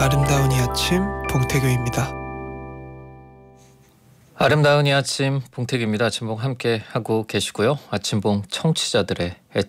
아름다운 이 아침 봉태규입니다. 아름다운 이 아침 봉택입니다. 아침봉 함께 하고 계시고요. 아침봉 청취자들의